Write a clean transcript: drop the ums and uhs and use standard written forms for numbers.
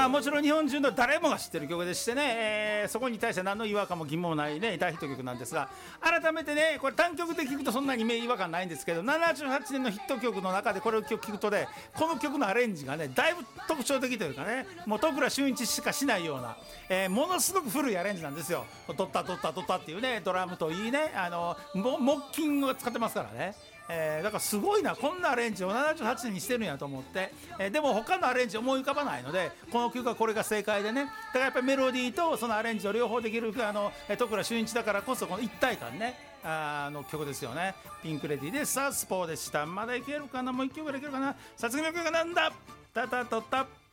まあもちろん日本中の誰もが知ってる曲でしてね、そこに対して何の違和感も疑問もないね大ヒット曲なんですが、改めてねこれ単曲で聴くとそんなに違和感ないんですけど、78年のヒット曲の中でこれを聴くとね、この曲のアレンジがねだいぶ特徴的というかね、もう戸倉俊一しかしないような、ものすごく古いアレンジなんですよ。ドッタドッタドッタっていうねドラムといいね、木琴を使ってますからね。だからすごいな、こんなアレンジを78年にしてるんやと思って、でも他のアレンジ思い浮かばないので、この曲はこれが正解でね、だからやっぱりメロディーとそのアレンジを両方できる戸倉俊一だからこそこの一体感ねの曲ですよね。ピンクレディーでサウスポーでした。まだいけるかな、もう一曲ぐらいいけるかな。さつきの曲がなんだタタトタ